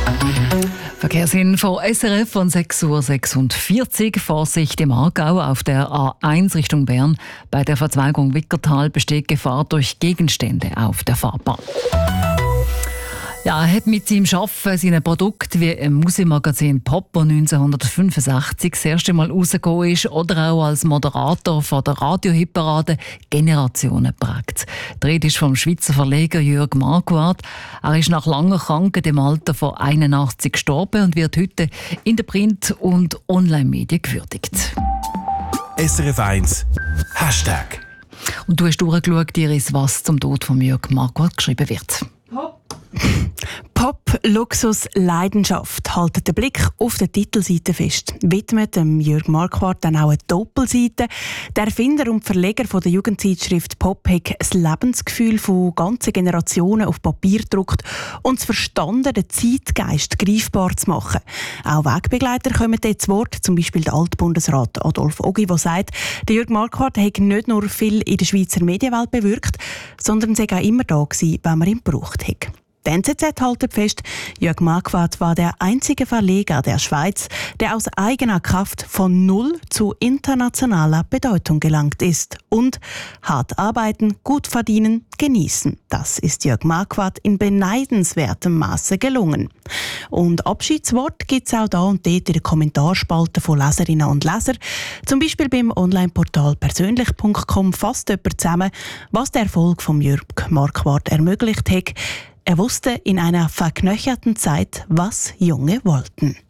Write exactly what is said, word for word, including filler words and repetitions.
Verkehrsinfo S R F von sechs Uhr sechsundvierzig. Vorsicht im Aargau auf der A eins Richtung Bern. Bei der Verzweigung Wickertal besteht Gefahr durch Gegenstände auf der Fahrbahn. Ja, er hat mit seinem Arbeiten seinen Produkt wie im Musikmagazin Pop, das neunzehnhundertfünfundsechzig das erste Mal rausgekommen ist, oder auch als Moderator von der Radiohitparade Generationen prägt. Die Rede ist vom Schweizer Verleger Jörg Marquardt. Er ist nach langer Krankheit im Alter von einundachtzig gestorben und wird heute in den Print- und Online-Medien gewürdigt. S R F eins Hashtag. Und du hast durchgeschaut, Iris, was zum Tod von Jörg Marquardt geschrieben wird. Pop. Pop, Luxus, Leidenschaft halten den Blick auf der Titelseite fest. Widmet dem Jörg Marquardt dann auch eine Doppelseite. Der Erfinder und Verleger von der Jugendzeitschrift Pop hat das Lebensgefühl von ganzen Generationen auf Papier gedruckt und es verstanden, den Zeitgeist greifbar zu machen. Auch Wegbegleiter kommen dort zu Wort, zum Beispiel der Altbundesrat Adolf Ogi, der sagt, der Jörg Marquardt hat nicht nur viel in der Schweizer Medienwelt bewirkt, sondern sei auch immer da gewesen, wenn man ihn gebraucht hat. Die N Z Z hält fest, Jörg Marquardt war der einzige Verleger der Schweiz, der aus eigener Kraft von null zu internationaler Bedeutung gelangt ist. Und hart arbeiten, gut verdienen, genießen. Das ist Jörg Marquardt in beneidenswertem Maße gelungen. Und Abschiedswort gibt es auch da und dort in den Kommentarspalten von Leserinnen und Lesern. Zum Beispiel beim Onlineportal persönlich punkt com fasst jemand zusammen, was der Erfolg von Jörg Marquardt ermöglicht hat. Er wusste in einer verknöcherten Zeit, was Junge wollten.